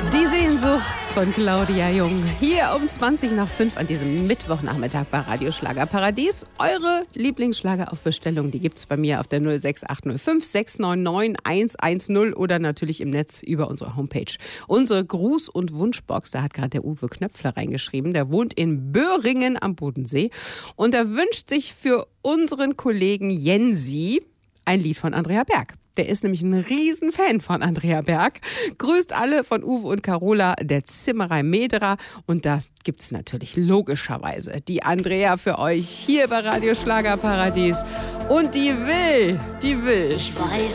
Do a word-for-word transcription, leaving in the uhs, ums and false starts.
Die Sehnsucht von Claudia Jung. Hier um zwanzig nach fünf an diesem Mittwochnachmittag bei Radio Schlager Paradies. Eure Lieblingsschlager auf Bestellung, die gibt's bei mir auf der null sechs acht null fünf sechs neun neun eins eins null oder natürlich im Netz über unsere Homepage. Unsere Gruß- und Wunschbox, da hat gerade der Uwe Knöpfler reingeschrieben. Der wohnt in Böhringen am Bodensee und er wünscht sich für unseren Kollegen Jensi ein Lied von Andrea Berg. Der ist nämlich ein Riesenfan von Andrea Berg. Grüßt alle von Uwe und Carola, der Zimmerei Medra. Und da gibt's natürlich logischerweise die Andrea für euch hier bei Radio Schlager Paradies. Und die will, die will. Ich weiß